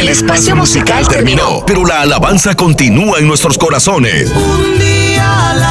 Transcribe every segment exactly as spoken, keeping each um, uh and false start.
El espacio musical terminó, pero la alabanza continúa en nuestros corazones. Un día a la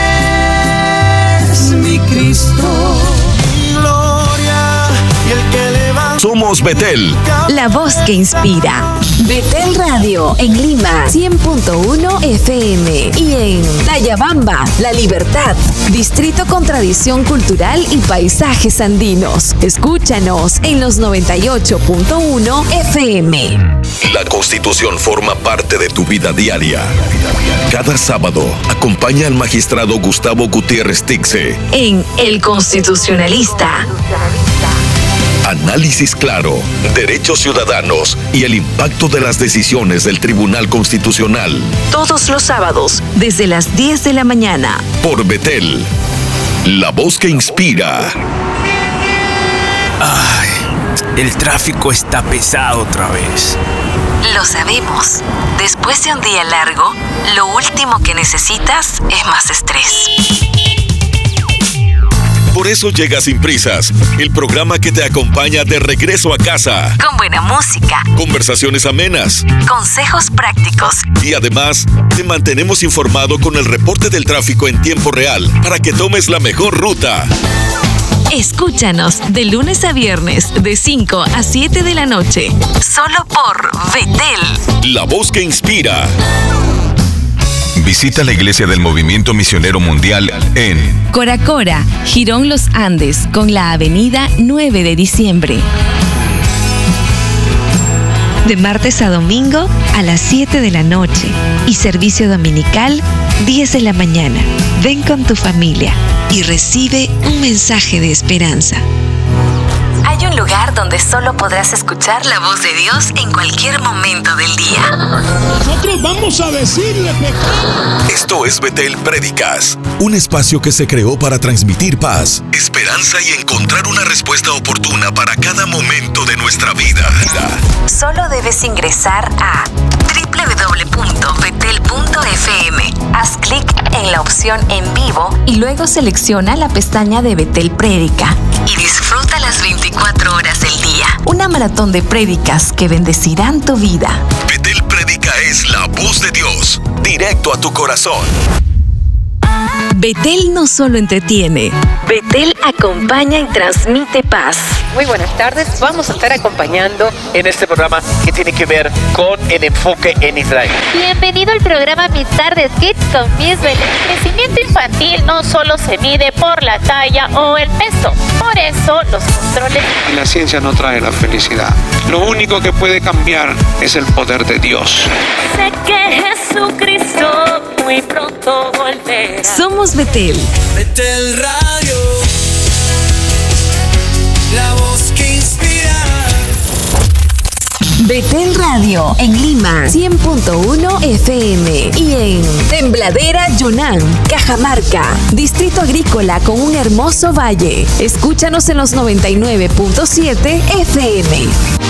vez, mi Cristo. Gloria y el que levanta. Somos Betel, la voz que inspira. Betel Radio en Lima, cien punto uno F M, y en Tayabamba, La Libertad, distrito con tradición cultural y paisajes andinos. Escúchanos en los noventa y ocho punto uno F M. La Constitución forma parte de tu vida diaria. Cada sábado, acompaña al magistrado Gustavo Gutiérrez Tixe en El Constitucionalista. Análisis claro, derechos ciudadanos y el impacto de las decisiones del Tribunal Constitucional. Todos los sábados, desde las diez de la mañana. Por Betel, la voz que inspira. Ay, el tráfico está pesado otra vez. Lo sabemos. Después de un día largo, lo último que necesitas es más estrés. Por eso llega Sin Prisas, el programa que te acompaña de regreso a casa. Con buena música, conversaciones amenas, consejos prácticos. Y además, te mantenemos informado con el reporte del tráfico en tiempo real para que tomes la mejor ruta. Escúchanos de lunes a viernes de cinco a siete de la noche. Solo por Betel, la voz que inspira. Visita la Iglesia del Movimiento Misionero Mundial en Coracora, Jirón Los Andes, con la avenida nueve de diciembre. De martes a domingo a las siete de la noche y servicio dominical diez de la mañana. Ven con tu familia y recibe un mensaje de esperanza. Hay un lugar donde solo podrás escuchar la voz de Dios en cualquier momento del día. Nosotros vamos a decirle pecado. Esto es Betel Prédicas, un espacio que se creó para transmitir paz, esperanza y encontrar una respuesta oportuna para cada momento de nuestra vida. Solo debes ingresar a doble u doble u doble u punto betel punto f m. Haz clic en la opción en vivo y luego selecciona la pestaña de Betel Prédica y disfruta las veinticuatro horas del día. Una maratón de prédicas que bendecirán tu vida. Betel Prédica es la voz de Dios, directo a tu corazón. Betel no solo entretiene, Betel acompaña y transmite paz. Muy buenas tardes, vamos a estar acompañando en este programa que tiene que ver con el enfoque en Israel. Bienvenido al programa Mis Tardes Kids con Miss Belén. El crecimiento infantil no solo se mide por la talla o el peso, por eso los controles... Y la ciencia no trae la felicidad. Lo único que puede cambiar es el poder de Dios. Sé que Jesucristo muy pronto volverá. Somos Betel. Betel Radio, la voz que inspira. Betel Radio en Lima, cien punto uno F M, y en Tembladera, Yunnan, Cajamarca, distrito agrícola con un hermoso valle. Escúchanos en los noventa y nueve punto siete F M.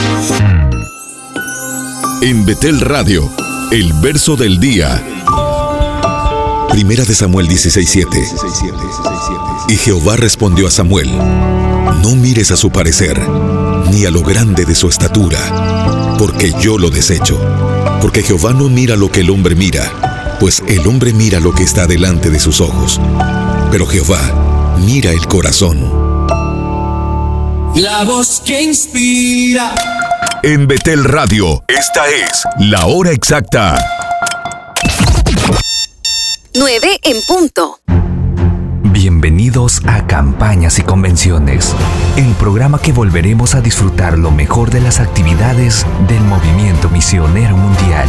En Betel Radio, el verso del día. Primera de Samuel dieciséis siete. Y Jehová respondió a Samuel: no mires a su parecer, ni a lo grande de su estatura, porque yo lo desecho. Porque Jehová no mira lo que el hombre mira, pues el hombre mira lo que está delante de sus ojos, pero Jehová mira el corazón. La voz que inspira. En Betel Radio, esta es la hora exacta. nueve en punto. Bienvenidos a Campañas y Convenciones, el programa que volveremos a disfrutar lo mejor de las actividades del Movimiento Misionero Mundial.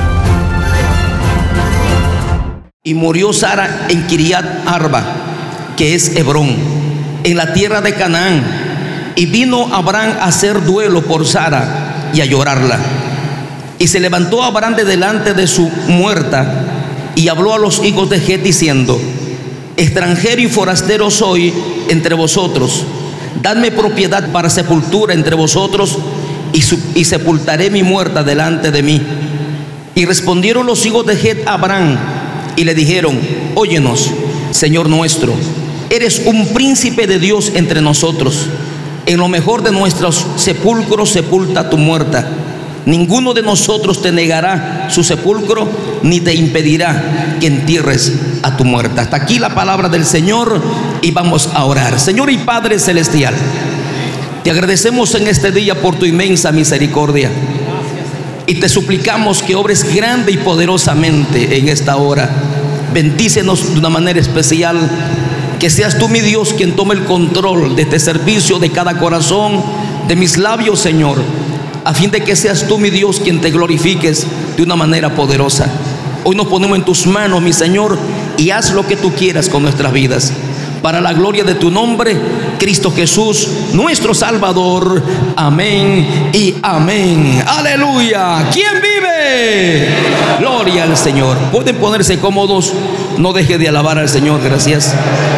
Y murió Sara en Kiriat Arba, que es Hebrón, en la tierra de Canaán. Y vino Abraham a hacer duelo por Sara y a llorarla. Y se levantó Abraham de delante de su muerta y habló a los hijos de Het diciendo: extranjero y forastero soy entre vosotros, dadme propiedad para sepultura entre vosotros, y, su, y sepultaré mi muerta delante de mí. Y respondieron los hijos de Het a Abraham y le dijeron: óyenos, Señor nuestro, eres un príncipe de Dios entre nosotros. En lo mejor de nuestros sepulcros sepulta tu muerta, Ninguno de nosotros te negará su sepulcro, ni te impedirá que entierres a tu muerta. Hasta aquí la palabra del Señor y vamos a orar. Señor y Padre Celestial, te agradecemos en este día por tu inmensa misericordia y te suplicamos que obres grande y poderosamente en esta hora. Bendícenos de una manera especial, que seas tú, mi Dios, quien tome el control de este servicio, de cada corazón, de mis labios, Señor, a fin de que seas tú, mi Dios, quien te glorifiques de una manera poderosa. Hoy nos ponemos en tus manos, mi Señor, y haz lo que tú quieras con nuestras vidas, para la gloria de tu nombre, Cristo Jesús, nuestro Salvador. Amén y amén. Aleluya. ¿Quién vive? Gloria al Señor. Pueden ponerse cómodos, no deje de alabar al Señor. Gracias.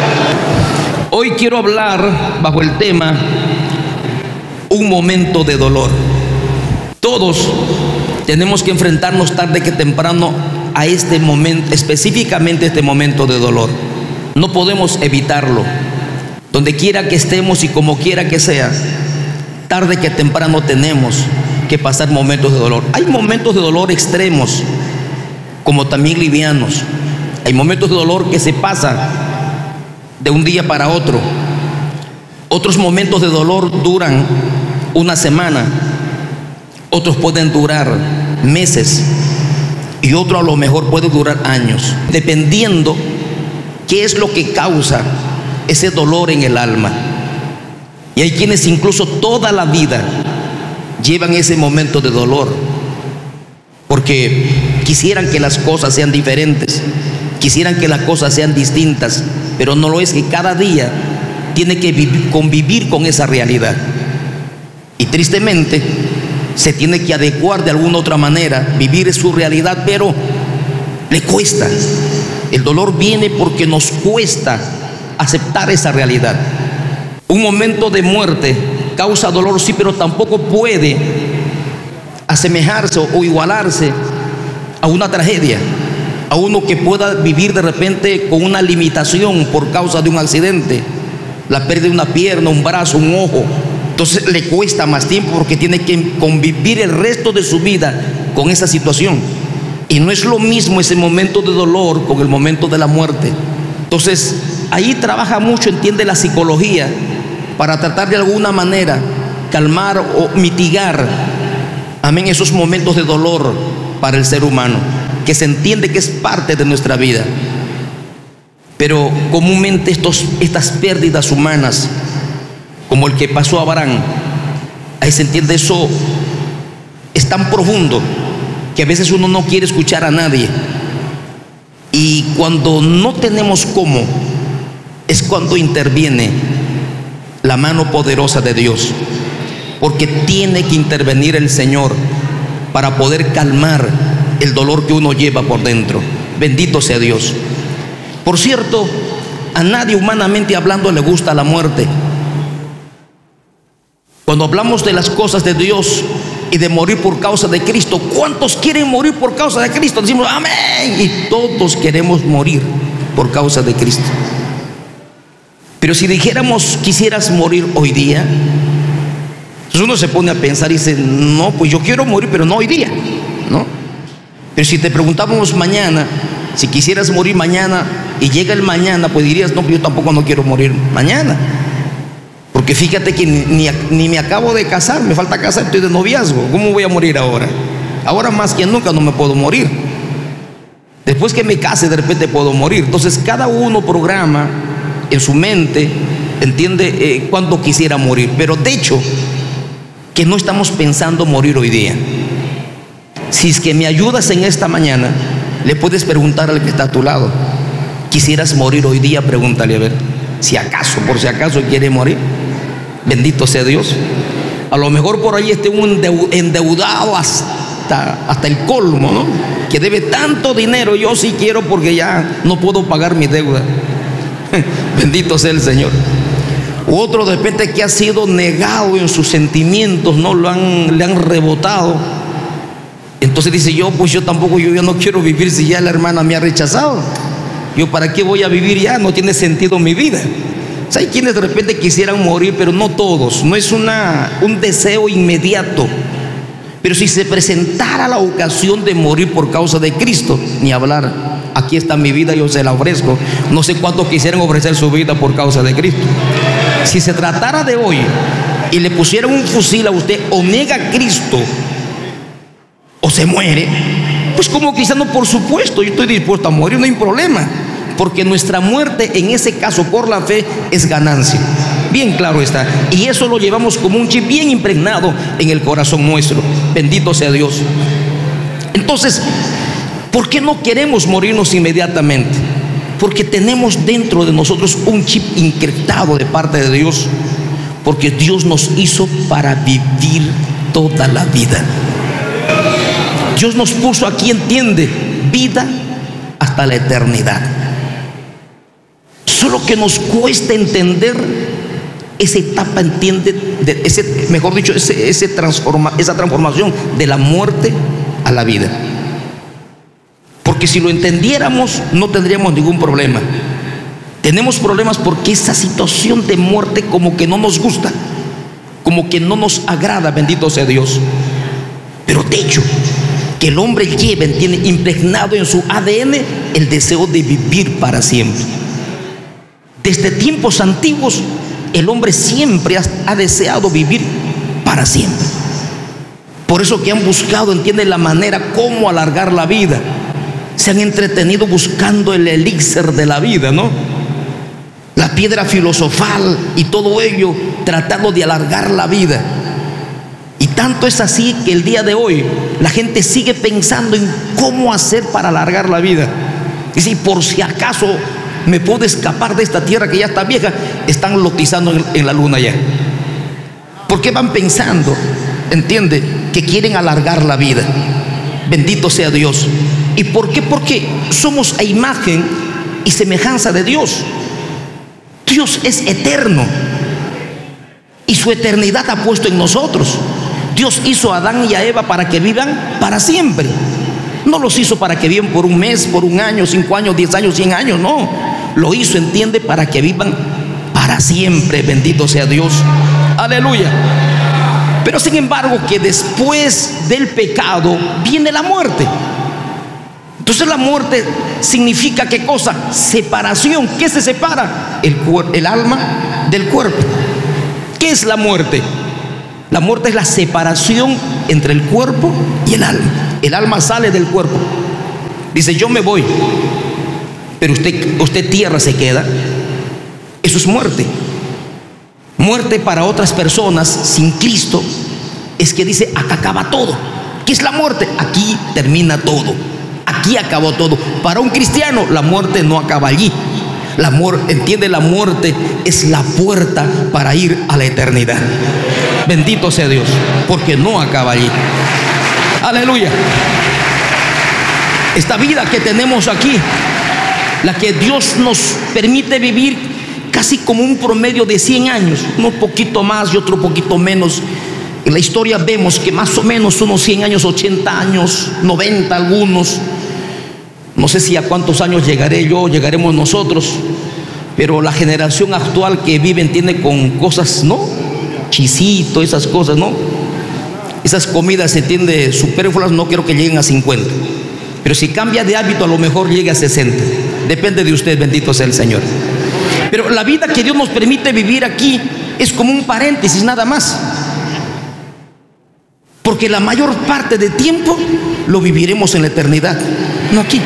Hoy quiero hablar bajo el tema un momento de dolor. Todos tenemos que enfrentarnos tarde que temprano a este momento, específicamente este momento de dolor. No podemos evitarlo. Donde quiera que estemos y como quiera que sea, tarde que temprano tenemos que pasar momentos de dolor. Hay momentos de dolor extremos, como también livianos. Hay momentos de dolor que se pasan de un día para otro. Otros momentos de dolor duran una semana, otros pueden durar meses y otro a lo mejor puede durar años, dependiendo qué es lo que causa ese dolor en el alma. Y hay quienes incluso toda la vida llevan ese momento de dolor, porque quisieran que las cosas sean diferentes, quisieran que las cosas sean distintas, pero no lo es, que cada día tiene que vivir, convivir con esa realidad. Y tristemente se tiene que adecuar de alguna otra manera, vivir su realidad, pero le cuesta. El dolor viene porque nos cuesta aceptar esa realidad. Un momento de muerte causa dolor, sí, pero tampoco puede asemejarse o igualarse a una tragedia, a uno que pueda vivir de repente con una limitación por causa de un accidente, la pérdida de una pierna, un brazo, un ojo. Entonces le cuesta más tiempo porque tiene que convivir el resto de su vida con esa situación. Y no es lo mismo ese momento de dolor con el momento de la muerte. Entonces ahí trabaja mucho, entiende, la psicología para tratar de alguna manera calmar o mitigar, amén, esos momentos de dolor para el ser humano, que se entiende que es parte de nuestra vida. Pero comúnmente estos, estas pérdidas humanas, como el que pasó a Abraham, ahí se entiende, eso es tan profundo que a veces uno no quiere escuchar a nadie. Y cuando no tenemos cómo, es cuando interviene la mano poderosa de Dios, porque tiene que intervenir el Señor para poder calmar el dolor que uno lleva por dentro. Bendito sea Dios. Por cierto, a nadie humanamente hablando le gusta la muerte. Cuando hablamos de las cosas de Dios y de morir por causa de Cristo, ¿cuántos quieren morir por causa de Cristo? Decimos amén, y todos queremos morir por causa de Cristo. Pero si dijéramos, quisieras morir hoy día, entonces uno se pone a pensar y dice, no, pues yo quiero morir, pero no hoy día, ¿no? Pero si te preguntábamos mañana, si quisieras morir mañana y llega el mañana, pues dirías, no, yo tampoco no quiero morir mañana. Porque fíjate que ni, ni, ni me acabo de casar, me falta casar, estoy de noviazgo. ¿Cómo voy a morir ahora? Ahora más que nunca no me puedo morir. Después que me case, de repente puedo morir. Entonces cada uno programa en su mente, entiende, eh, cuándo quisiera morir. Pero de hecho, que no estamos pensando morir hoy día. Si es que me ayudas en esta mañana, le puedes preguntar al que está a tu lado, ¿quisieras morir hoy día? Pregúntale a ver, si acaso, por si acaso quiere morir. Bendito sea Dios. A lo mejor por ahí esté un endeudado hasta, hasta el colmo, ¿no? Que debe tanto dinero. Yo sí quiero porque ya no puedo pagar mi deuda. Bendito sea el Señor. U otro de repente que ha sido negado en sus sentimientos, ¿no? Lo han, le han rebotado. Entonces dice, yo pues yo tampoco, yo ya no quiero vivir si ya la hermana me ha rechazado. Yo para qué voy a vivir ya, no tiene sentido mi vida. O sea, hay quienes de repente quisieran morir, pero no todos. No es una, un deseo inmediato, Pero si se presentara la ocasión de morir por causa de Cristo, ni hablar. Aquí está mi vida, yo se la ofrezco. No sé cuántos quisieran ofrecer su vida por causa de Cristo. Si se tratara de hoy y le pusieran un fusil a usted, o niega a Cristo o se muere, pues como cristiano, por supuesto, yo estoy dispuesto a morir, no hay problema, porque nuestra muerte en ese caso por la fe es ganancia. Bien claro está. Y eso lo llevamos como un chip bien impregnado en el corazón nuestro. Bendito sea Dios. Entonces, ¿por qué no queremos morirnos inmediatamente? Porque tenemos dentro de nosotros un chip incrustado de parte de Dios. Porque Dios nos hizo para vivir toda la vida. Dios nos puso aquí, entiende, vida hasta la eternidad. Solo que nos cuesta entender esa etapa, entiende, de ese, mejor dicho, ese, ese transforma, esa transformación de la muerte a la vida. Porque si lo entendiéramos, no tendríamos ningún problema. Tenemos problemas porque esa situación de muerte como que no nos gusta, como que no nos agrada, bendito sea Dios. Pero de hecho, que el hombre lleva, entiende, impregnado en su A D N el deseo de vivir para siempre. Desde tiempos antiguos, el hombre siempre ha, ha deseado vivir para siempre. Por eso que han buscado, entiende, la manera cómo alargar la vida. Se han entretenido buscando el elixir de la vida, ¿no? La piedra filosofal y todo ello, tratando de alargar la vida. Y tanto es así que el día de hoy la gente sigue pensando en cómo hacer para alargar la vida. Y si por si acaso me puedo escapar de esta tierra que ya está vieja, están lotizando en, en la luna ya. ¿Por qué van pensando, entiende, que quieren alargar la vida? Bendito sea Dios. ¿Y por qué? Porque somos a imagen y semejanza de Dios. Dios es eterno y su eternidad ha puesto en nosotros. Dios hizo a Adán y a Eva para que vivan para siempre. No los hizo para que vivan por un mes, por un año, cinco años, diez años, cien años, no. Lo hizo, entiende, para que vivan para siempre. Bendito sea Dios. Aleluya. Pero sin embargo, que después del pecado viene la muerte. Entonces la muerte significa ¿qué cosa? Separación. ¿Qué se separa? El, el alma del cuerpo. ¿Qué es la muerte? La muerte es la separación entre el cuerpo y el alma. El alma sale del cuerpo. Dice, yo me voy, pero usted, usted tierra se queda. Eso es muerte. Muerte para otras personas sin Cristo es que dice, acá acaba todo. ¿Qué es la muerte? Aquí termina todo. Aquí acabó todo. Para un cristiano la muerte no acaba allí. La muerte, entiende, la muerte es la puerta para ir a la eternidad. Bendito sea Dios, porque no acaba allí. Aleluya. Esta vida que tenemos aquí, la que Dios nos permite vivir casi como un promedio de cien años, uno poquito más y otro poquito menos. En la historia vemos que más o menos unos cien años, ochenta años, noventa algunos. No sé si a cuántos años llegaré yo, llegaremos nosotros, pero la generación actual que vive entiende con cosas, ¿no? Chisito, esas cosas, ¿no? Esas comidas, se entiende, superfluas, no quiero que lleguen a cincuenta. Pero si cambia de hábito, a lo mejor llegue a sesenta. Depende de usted, bendito sea el Señor. Pero la vida que Dios nos permite vivir aquí es como un paréntesis nada más. Porque la mayor parte del tiempo lo viviremos en la eternidad, no aquí.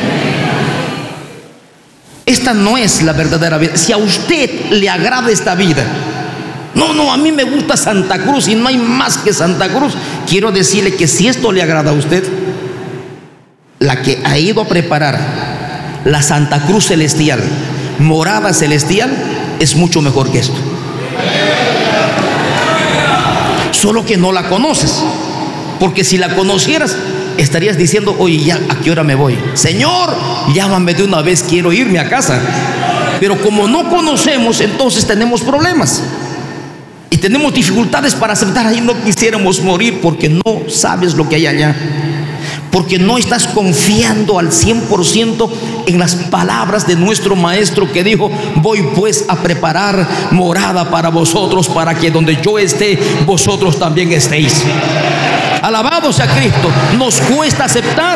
Esta no es la verdadera vida. Si a usted le agrada esta vida, no, no, a mí me gusta Santa Cruz y no hay más que Santa Cruz, quiero decirle que si esto le agrada a usted, la que ha ido a preparar la Santa Cruz celestial, morada celestial, es mucho mejor que esto. Solo que no la conoces. Porque si la conocieras, estarías diciendo, oye, ya, ¿a qué hora me voy? Señor, llámame de una vez, quiero irme a casa. Pero como no conocemos, entonces tenemos problemas. Y tenemos dificultades para aceptar. Ahí no quisiéramos morir porque no sabes lo que hay allá. porque no estás confiando al cien por ciento en las palabras de nuestro maestro que dijo: voy pues a preparar morada para vosotros, para que donde yo esté, vosotros también estéis. Alabado sea Cristo. Nos cuesta aceptar,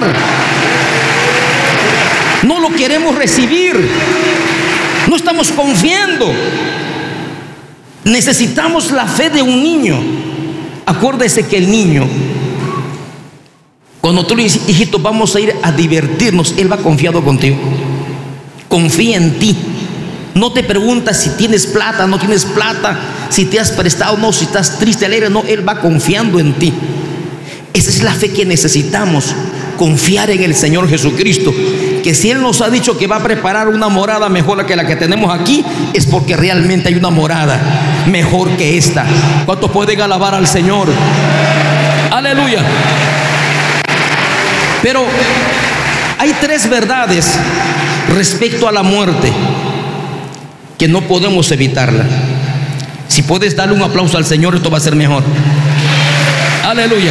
no lo queremos recibir, no estamos confiando. Necesitamos la fe de un niño. Acuérdese que el niño, cuando tú le dices: hijito, vamos a ir a divertirnos, él va confiado contigo. Confía en ti. No te pregunta si tienes plata, no tienes plata, si te has prestado, no, si estás triste, alegre, no, él va confiando en ti. Esa es la fe que necesitamos, confiar en el Señor Jesucristo, que si Él nos ha dicho que va a preparar una morada mejor que la que tenemos aquí, es porque realmente hay una morada mejor que esta. ¿Cuántos pueden alabar al Señor? Aleluya. Pero hay tres verdades respecto a la muerte que no podemos evitarla. Si puedes darle un aplauso al Señor, esto va a ser mejor. Aleluya.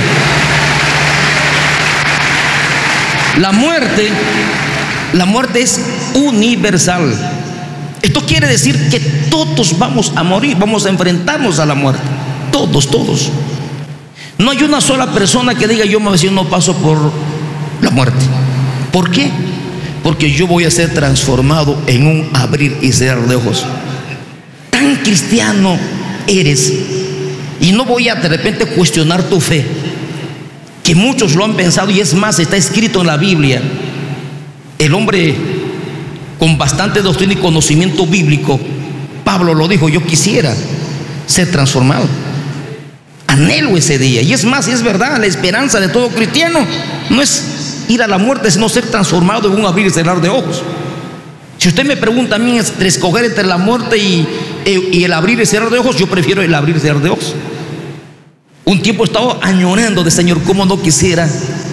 La muerte, la muerte es universal. Esto quiere decir que todos vamos a morir, vamos a enfrentarnos a la muerte. Todos, todos. No hay una sola persona que diga: yo no paso por la muerte. ¿Por qué? Porque yo voy a ser transformado en un abrir y cerrar de ojos. Tan cristiano eres, y no voy a de repente cuestionar tu fe, que muchos lo han pensado, y es más, está escrito en la Biblia. El hombre con bastante doctrina y conocimiento bíblico, Pablo lo dijo: yo quisiera ser transformado, anhelo ese día. Y es más, y es verdad, la esperanza de todo cristiano no es ir a la muerte, sino ser transformado en un abrir y cerrar de ojos. Si usted me pregunta a mí entre escoger entre la muerte y, y el abrir y cerrar de ojos, yo prefiero el abrir y cerrar de ojos. Un tiempo he estado añorando de: Señor, cómo no quisiera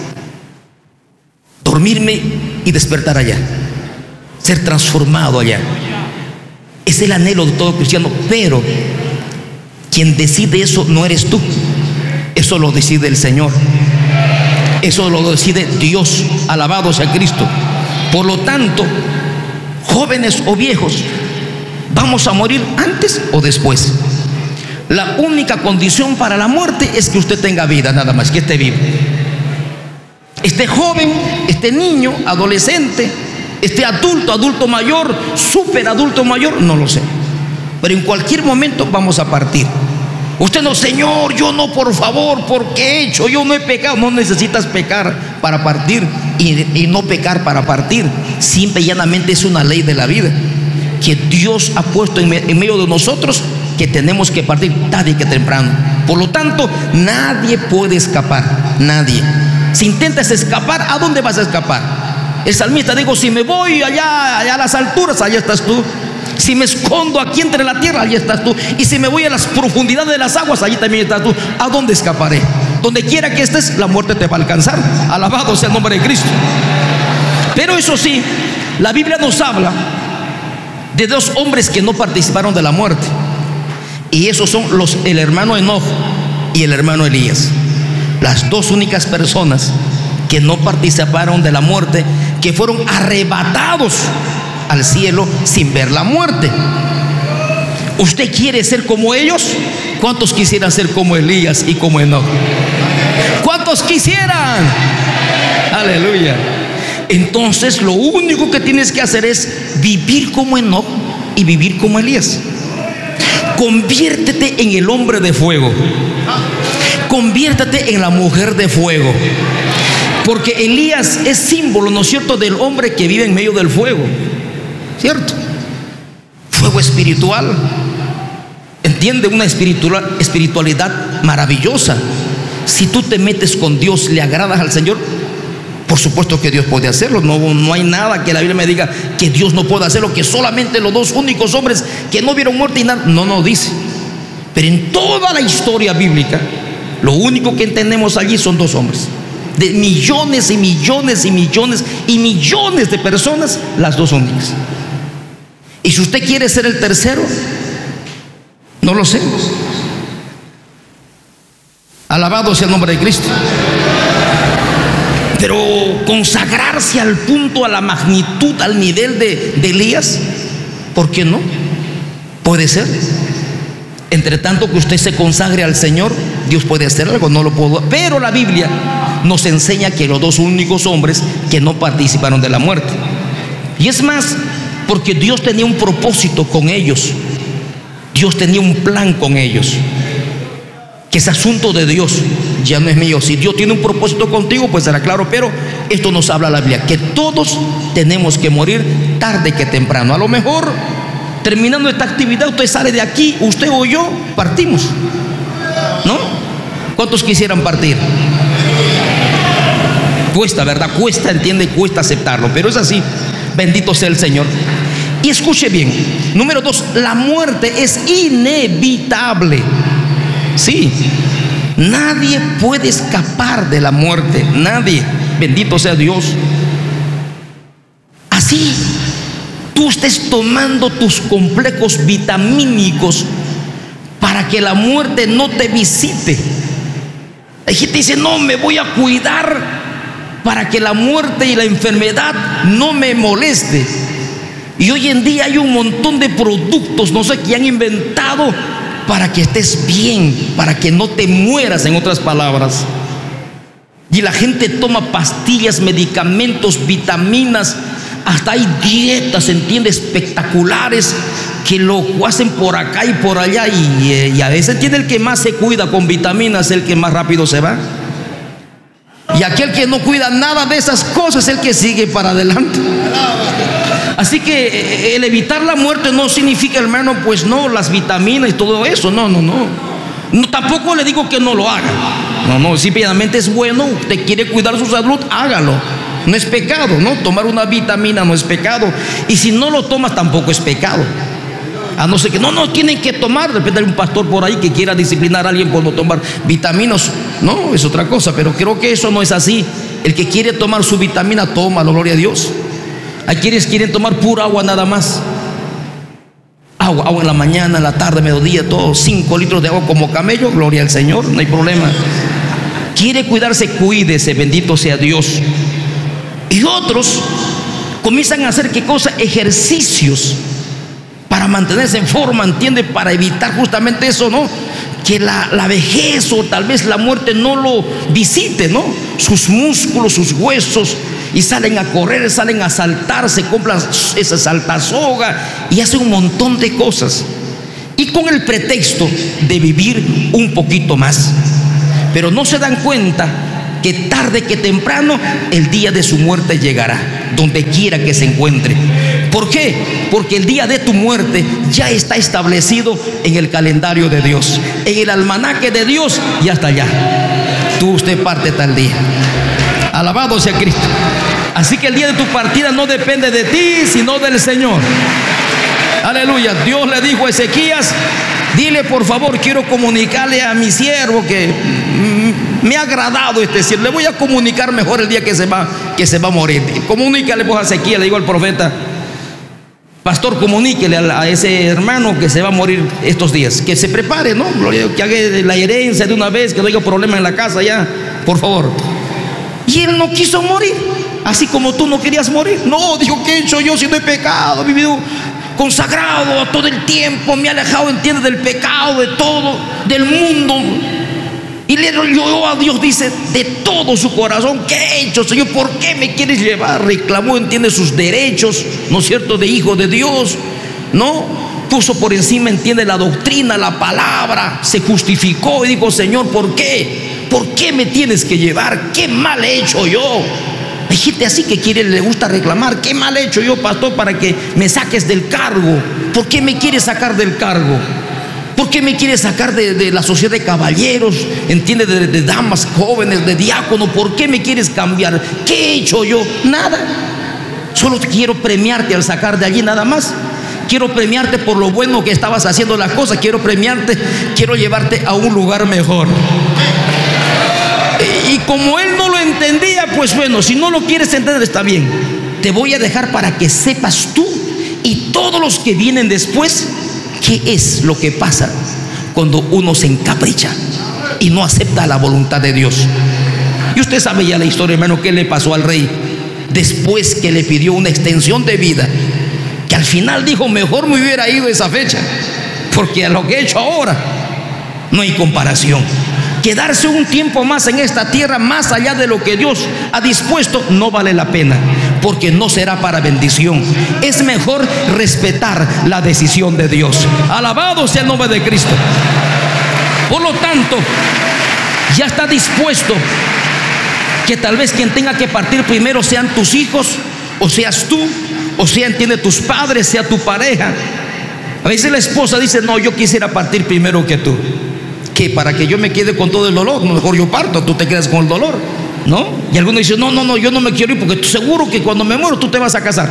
dormirme y despertar allá, ser transformado allá. Es el anhelo de todo cristiano. Pero quien decide eso no eres tú, eso lo decide el Señor, eso lo decide Dios. Alabado sea Cristo. Por lo tanto, jóvenes o viejos, vamos a morir antes o después. La única condición para la muerte es que usted tenga vida, nada más, que esté vivo. Esté joven, esté niño, adolescente, esté adulto, adulto mayor, súper adulto mayor, no lo sé. Pero en cualquier momento vamos a partir. Usted no: Señor, yo no, por favor, porque he hecho, yo no he pecado. No necesitas pecar para partir, y, y no pecar para partir. Simple y llanamente es una ley de la vida que Dios ha puesto en, me, en medio de nosotros, que tenemos que partir tarde que temprano. Por lo tanto, nadie puede escapar, nadie. Si intentas escapar, ¿a dónde vas a escapar? El salmista dijo: si me voy allá, allá a las alturas, allá estás tú. Si me escondo aquí entre la tierra, allí estás tú. Y si me voy a las profundidades de las aguas, allí también estás tú. ¿A dónde escaparé? Donde quiera que estés, la muerte te va a alcanzar. Alabado sea el nombre de Cristo. Pero eso sí, la Biblia nos habla de dos hombres que no participaron de la muerte, y esos son los, el hermano Enoc y el hermano Elías. Las dos únicas personas que no participaron de la muerte, que fueron arrebatados al cielo sin ver la muerte. ¿Usted quiere ser como ellos? ¿Cuántos quisieran ser como Elías y como Enoc? ¿Cuántos quisieran? Aleluya. Entonces lo único que tienes que hacer es vivir como Enoc y vivir como Elías. Conviértete en el hombre de fuego, conviértete en la mujer de fuego, porque Elías es símbolo, ¿no es cierto?, del hombre que vive en medio del fuego, ¿cierto? Fuego espiritual. Entiende, una espiritual, espiritualidad maravillosa. Si tú te metes con Dios, le agradas al Señor, por supuesto que Dios puede hacerlo. No, no hay nada que la Biblia me diga que Dios no pueda hacerlo, que solamente los dos únicos hombres que no vieron muerte y nada. No, no dice. Pero en toda la historia bíblica, lo único que entendemos allí son dos hombres. De millones y millones y millones y millones de personas, las dos únicas. Y si usted quiere ser el tercero, no lo sé. Alabado sea el nombre de Cristo. Pero consagrarse al punto, a la magnitud, al nivel de, de Elías, ¿por qué no? Puede ser. Entre tanto que usted se consagre al Señor, Dios puede hacer algo, no lo puedo. Pero la Biblia nos enseña que los dos únicos hombres que no participaron de la muerte. Y es más, porque Dios tenía un propósito con ellos. Dios tenía un plan con ellos. Que ese asunto de Dios ya no es mío. Si Dios tiene un propósito contigo, pues será claro. Pero esto nos habla la Biblia, que todos tenemos que morir tarde que temprano. A lo mejor, terminando esta actividad, usted sale de aquí, usted o yo partimos, ¿no? ¿Cuántos quisieran partir? Cuesta, ¿verdad? Cuesta, entiende, cuesta aceptarlo, pero es así. Bendito sea el Señor. Y escuche bien, número dos, la muerte es inevitable. Sí, nadie puede escapar de la muerte, nadie. Bendito sea Dios. Así tú estés tomando tus complejos vitamínicos para que la muerte no te visite. Hay gente que dice, no, me voy a cuidar para que la muerte y la enfermedad no me moleste. Y hoy en día hay un montón de productos, no sé, que han inventado para que estés bien, para que no te mueras, en otras palabras. Y la gente toma pastillas, medicamentos, vitaminas, hasta hay dietas, ¿entiende? Espectaculares, que lo hacen por acá y por allá. Y, y a veces tiene el que más se cuida con vitaminas, el que más rápido se va. Y aquel que no cuida nada de esas cosas, el que sigue para adelante. Así que el evitar la muerte no significa, hermano, pues no, las vitaminas y todo eso, no, no, no, no. Tampoco le digo que no lo haga. No, no, simplemente es bueno. Usted quiere cuidar su salud, hágalo. No es pecado, ¿no? Tomar una vitamina no es pecado. Y si no lo tomas, tampoco es pecado. A no ser que no, no tienen que tomar. De repente hay un pastor por ahí que quiera disciplinar a alguien por no tomar vitaminas. No, es otra cosa, pero creo que eso no es así. El que quiere tomar su vitamina, tómalo, gloria a Dios. Hay quienes quieren tomar pura agua nada más. Agua, agua en la mañana, en la tarde, mediodía, todo, cinco litros de agua como camello, gloria al Señor, no hay problema. Quiere cuidarse, cuídese, bendito sea Dios. Y otros comienzan a hacer, ¿qué cosa? Ejercicios para mantenerse en forma, ¿entiende? Para evitar justamente eso, ¿no? Que la, la vejez o tal vez la muerte no lo visite, ¿no? Sus músculos, sus huesos. Y salen a correr, salen a saltar, se compran esa saltasoga y hacen un montón de cosas. Y con el pretexto de vivir un poquito más. Pero no se dan cuenta que tarde que temprano el día de su muerte llegará, donde quiera que se encuentre. ¿Por qué? Porque el día de tu muerte ya está establecido en el calendario de Dios, en el almanaque de Dios, y hasta allá. Tú, usted parte tal día. Alabado sea Cristo. Así que el día de tu partida no depende de ti, sino del Señor. Aleluya. Dios le dijo a Ezequías, dile por favor, quiero comunicarle a mi siervo que me ha agradado este siervo. Le voy a comunicar mejor el día que se va, que se va a morir. Comunícale pues a Ezequías, le digo al profeta, pastor, comuníquele a, a ese hermano que se va a morir estos días, que se prepare, ¿no? Que haga la herencia de una vez, que no haya problema en la casa ya, por favor. Y él no quiso morir, así como tú no querías morir. No, dijo, ¿qué he hecho yo si no he pecado? He vivido consagrado todo el tiempo, me he alejado, entiende, del pecado, de todo, del mundo. Y le oyó a Dios, dice, de todo su corazón, ¿qué he hecho, Señor? ¿Por qué me quieres llevar? Reclamó, entiende, sus derechos, ¿no es cierto?, de hijo de Dios, ¿no? Puso por encima, entiende, la doctrina, la palabra, se justificó y dijo, Señor, ¿por qué? ¿Por qué me tienes que llevar? ¿Qué mal he hecho yo? Hay gente así que quiere, le gusta reclamar. ¿Qué mal he hecho yo, pastor, para que me saques del cargo? ¿Por qué me quieres sacar del cargo? ¿Por qué me quieres sacar de, de la sociedad de caballeros? ¿Entiende? De, de damas jóvenes, de diácono. ¿Por qué me quieres cambiar? ¿Qué he hecho yo? Nada. Solo quiero premiarte al sacar de allí, nada más. Quiero premiarte por lo bueno que estabas haciendo las cosas. Quiero premiarte, quiero llevarte a un lugar mejor. Y como él no lo entendía, pues bueno, si no lo quieres entender, está bien. Te voy a dejar para que sepas tú y todos los que vienen después qué es lo que pasa cuando uno se encapricha y no acepta la voluntad de Dios. Y usted sabe ya la historia, hermano, qué le pasó al rey después que le pidió una extensión de vida, que al final dijo, mejor me hubiera ido esa fecha, porque a lo que he hecho ahora no hay comparación. Quedarse un tiempo más en esta tierra, más allá de lo que Dios ha dispuesto, no vale la pena, porque no será para bendición. Es mejor respetar la decisión de Dios. Alabado sea el nombre de Cristo. Por lo tanto, ya está dispuesto que tal vez quien tenga que partir primero sean tus hijos, o seas tú, o sea, entiende, tus padres, sea tu pareja. A veces la esposa dice, no, yo quisiera partir primero que tú. ¿Qué? Para que yo me quede con todo el dolor. Mejor yo parto, tú te quedas con el dolor, ¿no? Y algunos dicen, no, no, no, yo no me quiero ir porque seguro que cuando me muero tú te vas a casar.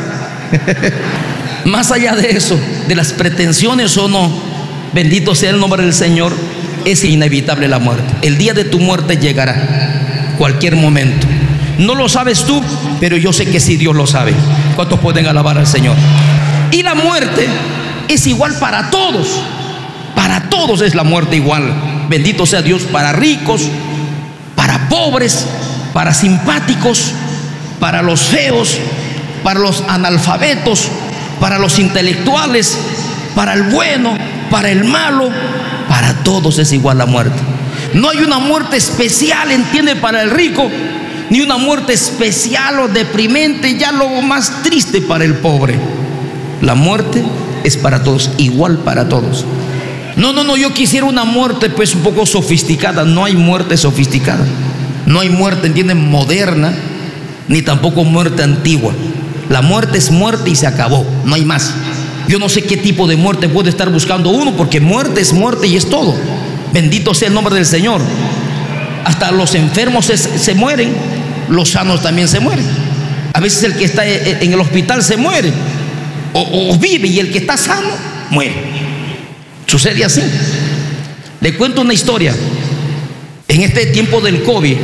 Más allá de eso, de las pretensiones o no, bendito sea el nombre del Señor, es inevitable la muerte. El día de tu muerte llegará, cualquier momento. No lo sabes tú, pero yo sé que sí, Dios lo sabe. ¿Cuántos pueden alabar al Señor? Y la muerte es igual para todos. Para todos es la muerte igual. Bendito sea Dios, para ricos, para pobres, para simpáticos, para los feos, para los analfabetos, para los intelectuales, para el bueno, para el malo. Para todos es igual la muerte. No hay una muerte especial, entiende, para el rico, ni una muerte especial o deprimente, ya lo más triste para el pobre. La muerte es para todos, igual para todos. No, no, no, yo quisiera una muerte pues un poco sofisticada. No hay muerte sofisticada. No hay muerte, entienden, moderna, ni tampoco muerte antigua. La muerte es muerte y se acabó, no hay más. Yo no sé qué tipo de muerte puede estar buscando uno, porque muerte es muerte y es todo. Bendito sea el nombre del Señor. Hasta los enfermos se, se mueren, los sanos también se mueren. A veces el que está en el hospital se muere, o, o vive, y el que está sano muere. Sucede así. Le cuento una historia. En este tiempo del COVID,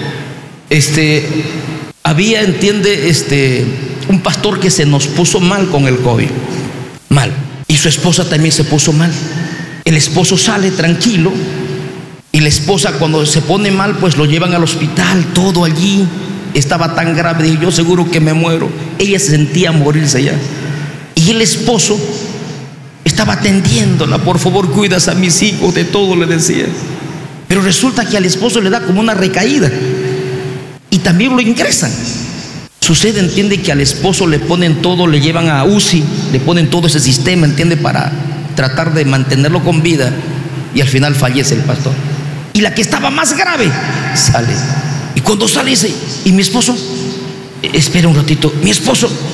este, había, entiende, este, un pastor que se nos puso mal con el COVID. Mal. Y su esposa también se puso mal. El esposo sale tranquilo, y la esposa, cuando se pone mal, pues lo llevan al hospital, todo allí. Estaba tan grave, dije, yo seguro que me muero. Ella se sentía morirse ya. Y el esposo estaba atendiéndola, por favor, cuidas a mis hijos, de todo le decía. Pero resulta que al esposo le da como una recaída, y también lo ingresan. Sucede, entiende, que al esposo le ponen todo, le llevan a U C I, le ponen todo ese sistema, entiende, para tratar de mantenerlo con vida, y al final fallece el pastor. Y la que estaba más grave sale, y cuando sale dice, ¿y mi esposo? Espera un ratito, mi esposo.